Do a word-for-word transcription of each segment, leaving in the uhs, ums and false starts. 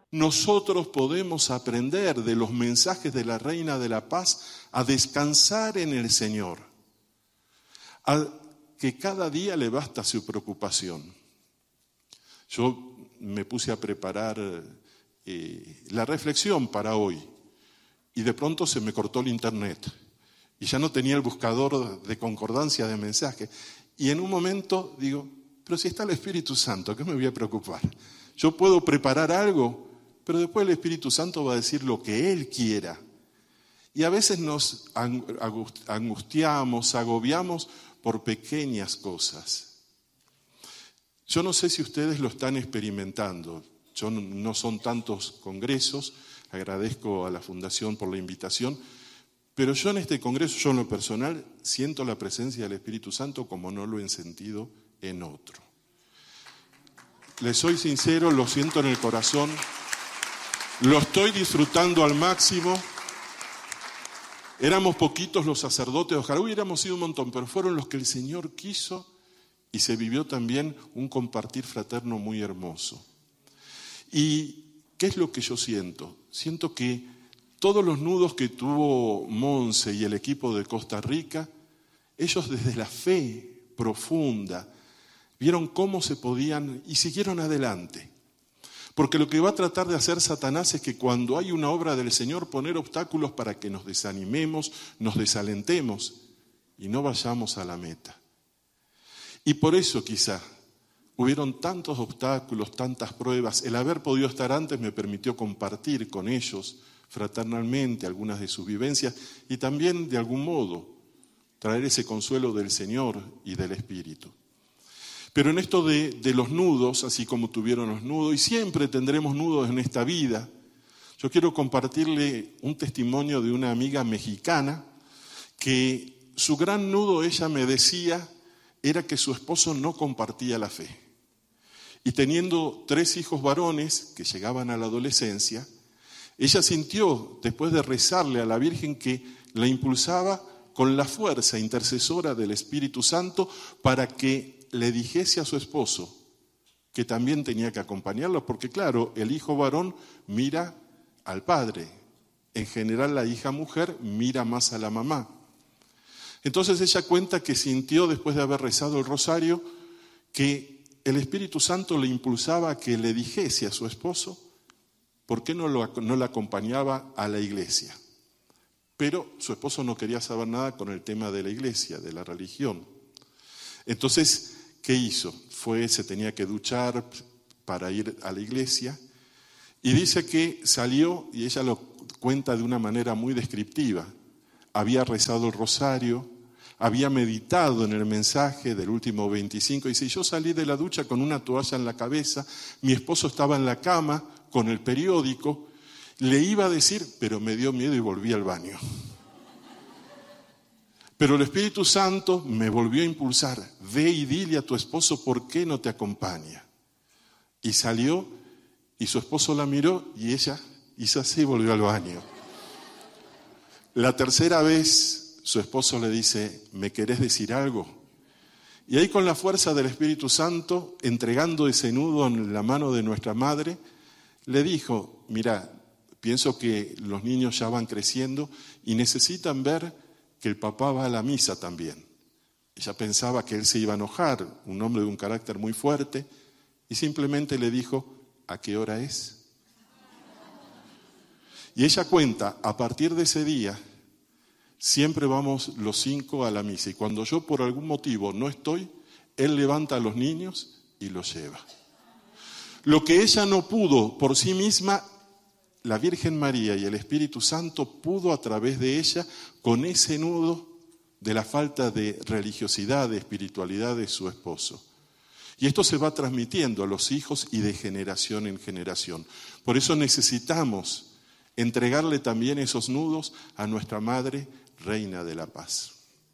Nosotros podemos aprender de los mensajes de la Reina de la Paz a descansar en el Señor, a que cada día le basta su preocupación. Yo me puse a preparar eh, la reflexión para hoy y de pronto se me cortó el internet y ya no tenía el buscador de concordancia de mensajes. Y en un momento digo, pero si está el Espíritu Santo, ¿qué me voy a preocupar? Yo puedo preparar algo, pero después el Espíritu Santo va a decir lo que Él quiera. Y a veces nos angustiamos, agobiamos por pequeñas cosas. Yo no sé si ustedes lo están experimentando. Yo no, no son tantos congresos, agradezco a la Fundación por la invitación, pero yo en este congreso, yo en lo personal, siento la presencia del Espíritu Santo como no lo he sentido en otro. Les soy sincero, lo siento en el corazón. Lo estoy disfrutando al máximo. Éramos poquitos los sacerdotes, ojalá hubiéramos sido un montón, pero fueron los que el Señor quiso y se vivió también un compartir fraterno muy hermoso. ¿Y qué es lo que yo siento? Siento que todos los nudos que tuvo Monse y el equipo de Costa Rica, ellos desde la fe profunda vieron cómo se podían y siguieron adelante. Porque lo que va a tratar de hacer Satanás es que cuando hay una obra del Señor poner obstáculos para que nos desanimemos, nos desalentemos y no vayamos a la meta. Y por eso quizá hubieron tantos obstáculos, tantas pruebas. El haber podido estar antes me permitió compartir con ellos fraternalmente algunas de sus vivencias y también de algún modo traer ese consuelo del Señor y del Espíritu. Pero en esto de, de los nudos, así como tuvieron los nudos, y siempre tendremos nudos en esta vida, yo quiero compartirle un testimonio de una amiga mexicana que su gran nudo, ella me decía, era que su esposo no compartía la fe. Y teniendo tres hijos varones que llegaban a la adolescencia, ella sintió, después de rezarle a la Virgen, que la impulsaba con la fuerza intercesora del Espíritu Santo para que le dijese a su esposo que también tenía que acompañarlo, porque claro, el hijo varón mira al padre, en general la hija mujer mira más a la mamá. Entonces ella cuenta que sintió, después de haber rezado el rosario, que el Espíritu Santo le impulsaba a que le dijese a su esposo por qué no, lo, no la acompañaba a la iglesia. Pero su esposo no quería saber nada con el tema de la iglesia, de la religión. Entonces, ¿qué hizo? Fue, se tenía que duchar para ir a la iglesia y dice que salió, y ella lo cuenta de una manera muy descriptiva, había rezado el rosario, había meditado en el mensaje del último veinticinco, y dice, yo salí de la ducha con una toalla en la cabeza, mi esposo estaba en la cama con el periódico, le iba a decir, pero me dio miedo y volví al baño. Pero el Espíritu Santo me volvió a impulsar, ve y dile a tu esposo por qué no te acompaña. Y salió y su esposo la miró y ella hizo así y volvió al baño. La tercera vez su esposo le dice, ¿me querés decir algo? Y ahí con la fuerza del Espíritu Santo, entregando ese nudo en la mano de nuestra madre, le dijo, mira, pienso que los niños ya van creciendo y necesitan ver que el papá va a la misa también. Ella pensaba que él se iba a enojar, un hombre de un carácter muy fuerte, y simplemente le dijo, ¿a qué hora es? Y ella cuenta, a partir de ese día, siempre vamos los cinco a la misa, y cuando yo por algún motivo no estoy, él levanta a los niños y los lleva. Lo que ella no pudo por sí misma, la Virgen María y el Espíritu Santo pudo a través de ella, con ese nudo de la falta de religiosidad, de espiritualidad de su esposo. Y esto se va transmitiendo a los hijos y de generación en generación. Por eso necesitamos entregarle también esos nudos a nuestra Madre, Reina de la Paz.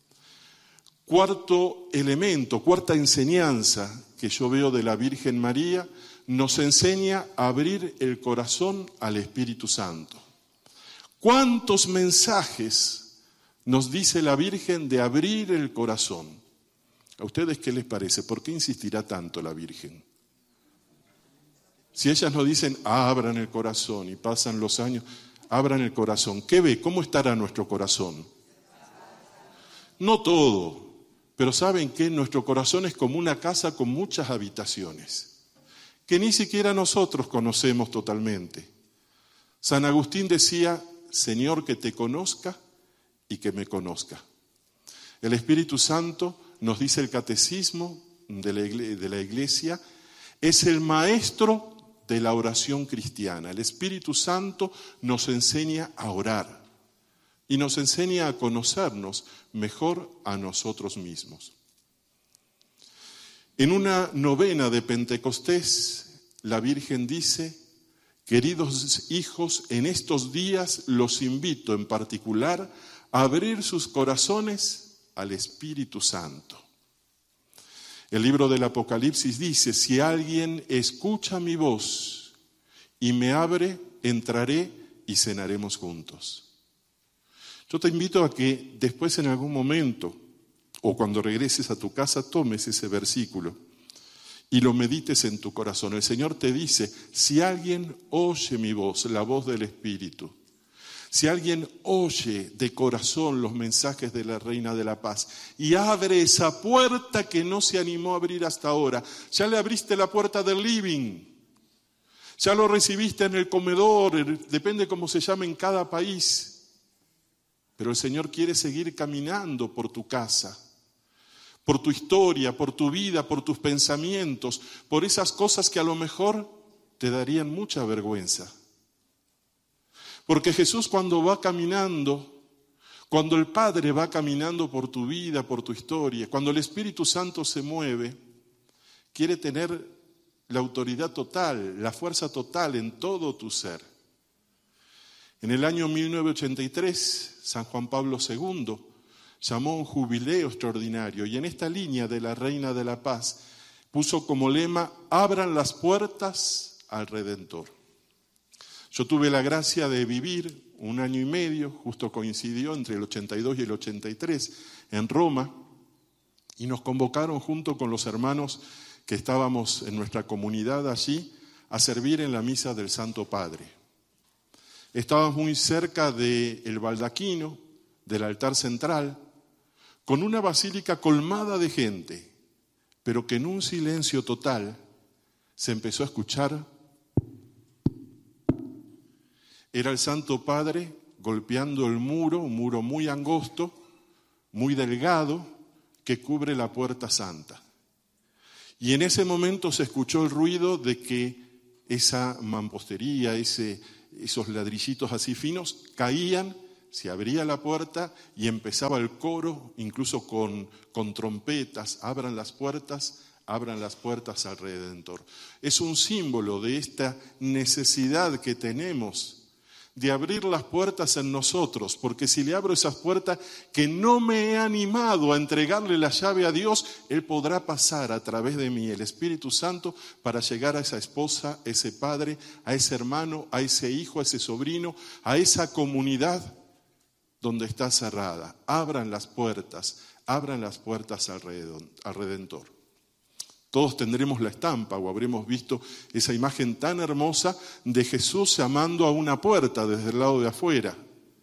Cuarto elemento, cuarta enseñanza que yo veo de la Virgen María, nos enseña a abrir el corazón al Espíritu Santo. ¿Cuántos mensajes nos dice la Virgen de abrir el corazón? ¿A ustedes qué les parece? ¿Por qué insistirá tanto la Virgen? Si ellas nos dicen, ah, abran el corazón, y pasan los años, abran el corazón, ¿qué ve? ¿Cómo estará nuestro corazón? No todo, pero ¿saben qué? Nuestro corazón es como una casa con muchas habitaciones, que ni siquiera nosotros conocemos totalmente. San Agustín decía, Señor, que te conozca y que me conozca. El Espíritu Santo, nos dice el Catecismo de la Iglesia, de la Iglesia, es el maestro de la oración cristiana. El Espíritu Santo nos enseña a orar y nos enseña a conocernos mejor a nosotros mismos. En una novena de Pentecostés, la Virgen dice, queridos hijos, en estos días los invito en particular a abrir sus corazones al Espíritu Santo. El libro del Apocalipsis dice, si alguien escucha mi voz y me abre, entraré y cenaremos juntos. Yo te invito a que después en algún momento, o cuando regreses a tu casa, tomes ese versículo y lo medites en tu corazón. El Señor te dice, si alguien oye mi voz, la voz del Espíritu, si alguien oye de corazón los mensajes de la Reina de la Paz y abre esa puerta que no se animó a abrir hasta ahora, ya le abriste la puerta del living, ya lo recibiste en el comedor, depende cómo se llame en cada país, pero el Señor quiere seguir caminando por tu casa, por tu historia, por tu vida, por tus pensamientos, por esas cosas que a lo mejor te darían mucha vergüenza. Porque Jesús cuando va caminando, cuando el Padre va caminando por tu vida, por tu historia, cuando el Espíritu Santo se mueve, quiere tener la autoridad total, la fuerza total en todo tu ser. En el año mil novecientos ochenta y tres, San Juan Pablo segundo llamó un jubileo extraordinario y en esta línea de la Reina de la Paz puso como lema, abran las puertas al Redentor. Yo tuve la gracia de vivir un año y medio, justo coincidió entre el ochenta y dos y el ochenta y tres, en Roma, y nos convocaron junto con los hermanos que estábamos en nuestra comunidad allí a servir en la misa del Santo Padre. Estábamos muy cerca del baldaquino, del altar central, con una basílica colmada de gente, pero que en un silencio total se empezó a escuchar. Era el Santo Padre golpeando el muro, un muro muy angosto, muy delgado, que cubre la puerta santa. Y en ese momento se escuchó el ruido de que esa mampostería, ese, esos ladrillitos así finos, caían, se abría la puerta y empezaba el coro, incluso con, con trompetas, abran las puertas, abran las puertas al Redentor. Es un símbolo de esta necesidad que tenemos de abrir las puertas en nosotros, porque si le abro esas puertas que no me he animado a entregarle la llave a Dios, Él podrá pasar a través de mí, el Espíritu Santo, para llegar a esa esposa, a ese padre, a ese hermano, a ese hijo, a ese sobrino, a esa comunidad donde está cerrada. Abran las puertas, abran las puertas al Redentor. Todos tendremos la estampa o habremos visto esa imagen tan hermosa de Jesús llamando a una puerta desde el lado de afuera.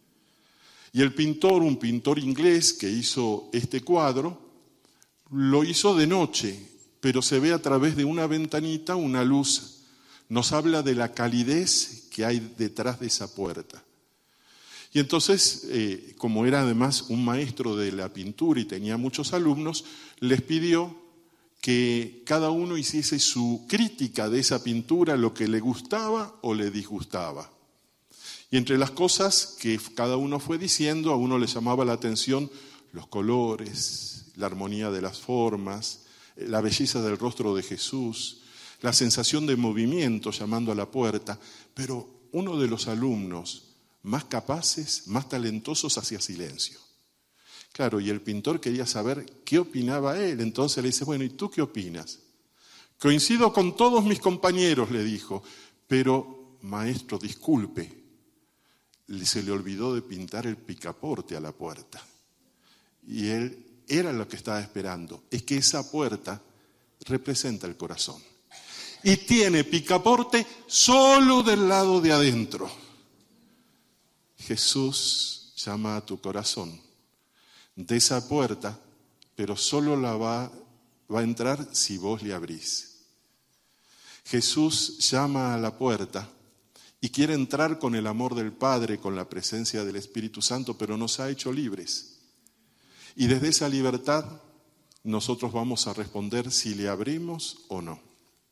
Y el pintor, un pintor inglés que hizo este cuadro, lo hizo de noche, pero se ve a través de una ventanita una luz. Nos habla de la calidez que hay detrás de esa puerta. Y entonces, eh, como era además un maestro de la pintura y tenía muchos alumnos, les pidió que cada uno hiciese su crítica de esa pintura, lo que le gustaba o le disgustaba. Y entre las cosas que cada uno fue diciendo, a uno le llamaba la atención los colores, la armonía de las formas, la belleza del rostro de Jesús, la sensación de movimiento llamando a la puerta, pero uno de los alumnos más capaces, más talentosos, hacía silencio. Claro, y el pintor quería saber qué opinaba él. Entonces le dice, bueno, ¿y tú qué opinas? Coincido con todos mis compañeros, le dijo, pero maestro, disculpe, se le olvidó de pintar el picaporte a la puerta. Y él era lo que estaba esperando, es que esa puerta representa el corazón. y tiene picaporte solo del lado de adentro. Jesús llama a tu corazón de esa puerta, pero solo la va, va a entrar si vos le abrís. Jesús llama a la puerta y quiere entrar con el amor del Padre, con la presencia del Espíritu Santo, pero nos ha hecho libres. Y desde esa libertad nosotros vamos a responder si le abrimos o no.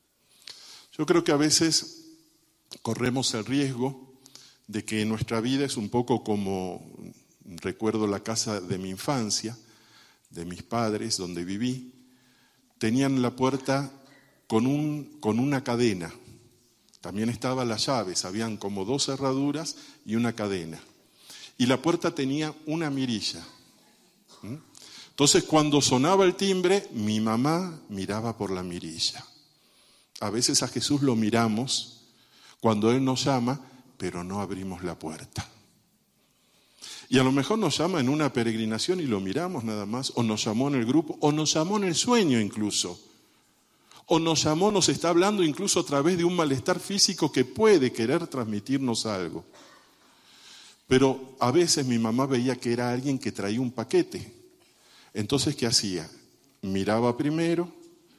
Yo creo que a veces corremos el riesgo de que nuestra vida es un poco como, recuerdo la casa de mi infancia, de mis padres, donde viví, tenían la puerta con, un, con una cadena. También estaban las llaves, habían como dos cerraduras y una cadena. Y la puerta tenía una mirilla. ¿Mm? Entonces, cuando sonaba el timbre, mi mamá miraba por la mirilla. A veces a Jesús lo miramos cuando Él nos llama, pero no abrimos la puerta. Y a lo mejor nos llama en una peregrinación y lo miramos nada más, o nos llamó en el grupo, o nos llamó en el sueño incluso. O nos llamó, nos está hablando incluso a través de un malestar físico que puede querer transmitirnos algo. Pero a veces mi mamá veía que era alguien que traía un paquete. Entonces, ¿qué hacía? Miraba primero,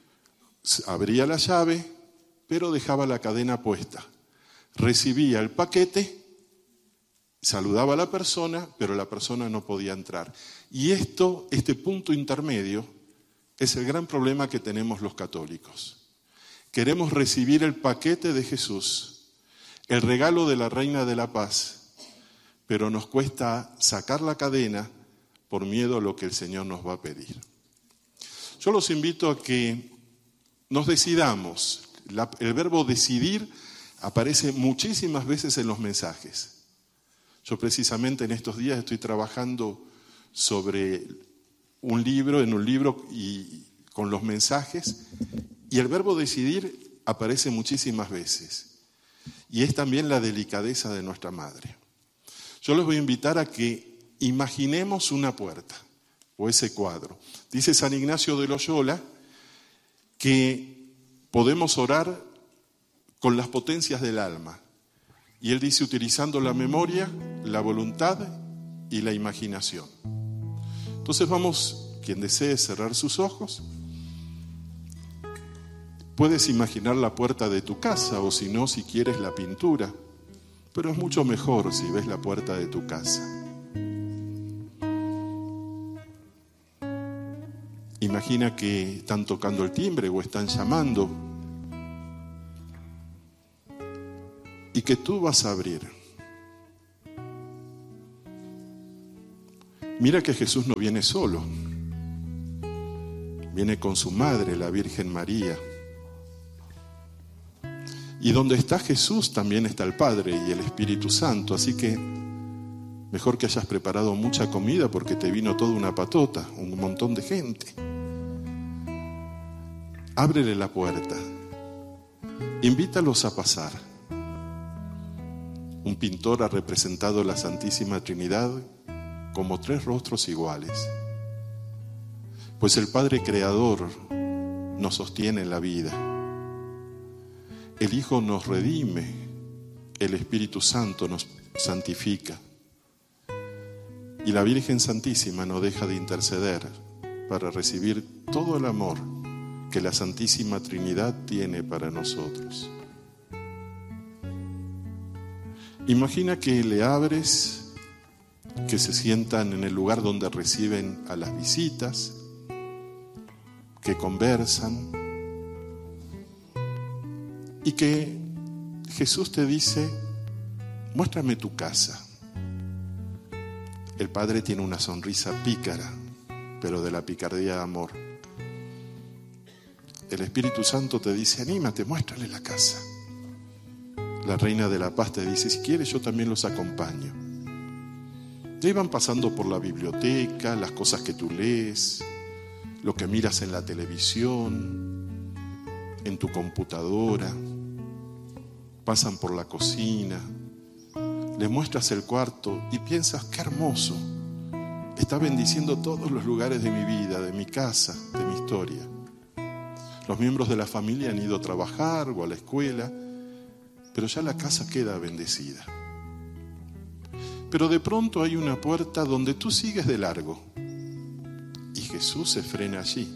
abría la llave, pero dejaba la cadena puesta. Recibía el paquete, saludaba a la persona, pero la persona no podía entrar. Y esto, este punto intermedio, es el gran problema que tenemos los católicos. Queremos recibir el paquete de Jesús, el regalo de la Reina de la Paz, pero nos cuesta sacar la cadena por miedo a lo que el Señor nos va a pedir. Yo los invito a que nos decidamos. La, el verbo decidir aparece muchísimas veces en los mensajes. Yo precisamente en estos días estoy trabajando sobre un libro, en un libro y con los mensajes, y el verbo decidir aparece muchísimas veces. Y es también la delicadeza de nuestra madre. Yo les voy a invitar a que imaginemos una puerta, o ese cuadro. Dice San Ignacio de Loyola que podemos orar con las potencias del alma. Y él dice utilizando la memoria, la voluntad y la imaginación. Entonces vamos, quien desee cerrar sus ojos, puedes imaginar la puerta de tu casa, o si no, si quieres la pintura, pero es mucho mejor si ves la puerta de tu casa. Imagina que están tocando el timbre o están llamando y que tú vas a abrir. Mira que Jesús no viene solo, viene con su madre, la Virgen María. Y donde está Jesús también está el Padre y el Espíritu Santo, así que mejor que hayas preparado mucha comida porque te vino toda una patota, un montón de gente. Ábrele la puerta, invítalos a pasar. Un pintor ha representado la Santísima Trinidad como tres rostros iguales, pues el Padre Creador nos sostiene en la vida, el Hijo nos redime, el Espíritu Santo nos santifica y la Virgen Santísima no deja de interceder para recibir todo el amor que la Santísima Trinidad tiene para nosotros. Imagina que le abres, que se sientan en el lugar donde reciben a las visitas, que conversan y que Jesús te dice, muéstrame tu casa. El Padre tiene una sonrisa pícara, pero de la picardía de amor. El Espíritu Santo te dice, anímate, muéstrale la casa. La Reina de la Paz te dice, si quieres yo también los acompaño. Ya iban pasando por la biblioteca, las cosas que tú lees, lo que miras en la televisión, en tu computadora, pasan por la cocina, le muestras el cuarto y piensas, qué hermoso, está bendiciendo todos los lugares de mi vida, de mi casa, de mi historia. Los miembros de la familia han ido a trabajar o a la escuela, pero ya la casa queda bendecida. Pero de pronto hay una puerta donde tú sigues de largo y Jesús se frena allí.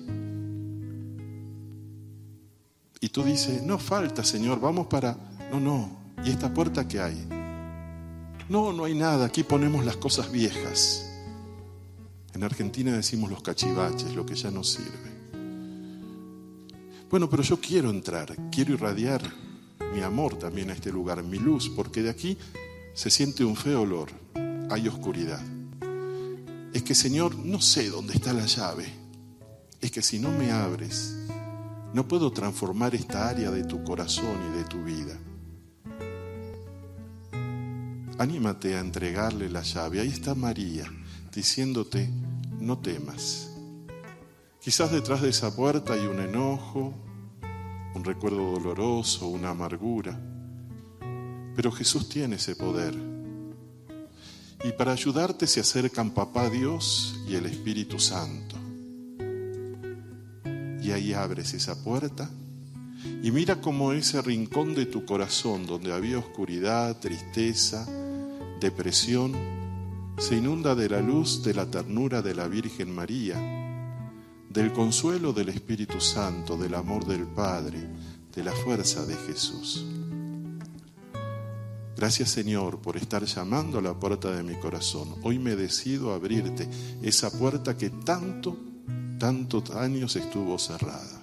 Y tú dices, no falta, Señor, vamos para... No, no, ¿y esta puerta qué hay? No, no hay nada, aquí ponemos las cosas viejas. En Argentina decimos los cachivaches, lo que ya no sirve. Bueno, pero yo quiero entrar, quiero irradiar mi amor también a este lugar, mi luz, porque de aquí se siente un feo olor, hay oscuridad. Es que, Señor, no sé dónde está la llave. Es que si no me abres, no puedo transformar esta área de tu corazón y de tu vida. Anímate a entregarle la llave. Ahí está María, diciéndote, no temas. Quizás detrás de esa puerta hay un enojo, un recuerdo doloroso, una amargura. Pero Jesús tiene ese poder. Y para ayudarte se acercan Papá Dios y el Espíritu Santo. Y ahí abres esa puerta y mira cómo ese rincón de tu corazón donde había oscuridad, tristeza, depresión, se inunda de la luz de la ternura de la Virgen María, del consuelo del Espíritu Santo, del amor del Padre, de la fuerza de Jesús. Gracias, Señor, por estar llamando a la puerta de mi corazón. Hoy me decido a abrirte esa puerta que tanto, tantos años estuvo cerrada.